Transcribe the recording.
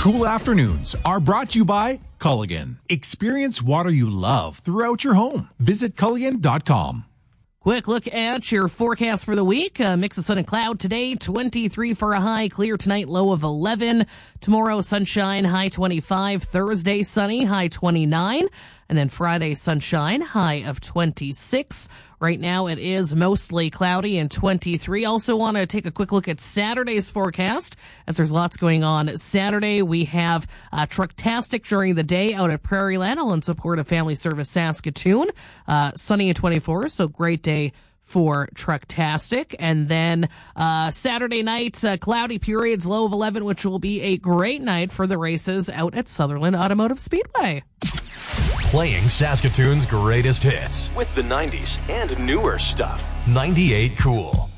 Cool afternoons are brought to you by Culligan. Experience water you love throughout your home. Visit Culligan.com. Quick look at your forecast for the week. Mix of sun and cloud today, 23 for a high. Clear tonight, low of 11. Tomorrow, sunshine, high 25. Thursday, sunny, high 29. And then Friday, sunshine, high of 26. Right now, it is mostly cloudy and 23. Also want to take a quick look at Saturday's forecast, as there's lots going on. Saturday, we have Trucktastic during the day out at Prairie Land, all in support of Family Service Saskatoon. Sunny at 24, so great day for Trucktastic. And then Saturday night, cloudy periods, low of 11, which will be a great night for the races out at Sutherland Automotive Speedway. Playing Saskatoon's greatest hits with the 90s and newer stuff. 98 Cool.